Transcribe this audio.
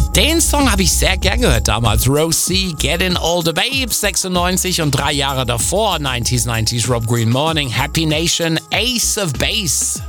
Den Song habe ich sehr gern gehört damals. Rose C, Getting Older Babes, 96 und 3 Jahre davor, 90s Rob Green Morning, Happy Nation, Ace of Base.